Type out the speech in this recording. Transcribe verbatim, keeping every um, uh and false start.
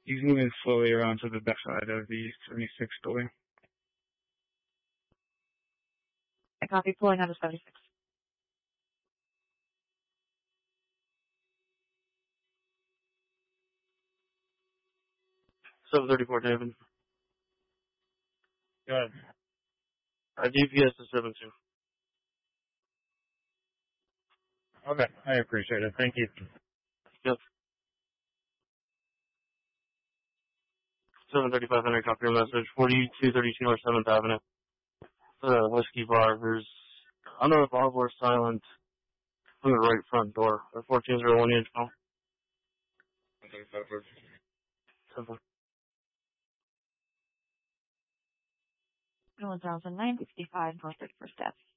He's moving slowly around to the back side of the seventy-six building. I copy, pulling out of seventy-six. seven thirty-four, David. Go ahead. Our D P S is seven two. Okay, I appreciate it. Thank you. Yep. seven thirty-five, Henry, copy your message. forty-two thirty-two North seventh Avenue. The whiskey bar. There's another bar door silent from the right front door. Or fourteen oh one inch phone. Simple. one thousand nine sixty-five North thirty-first Ave.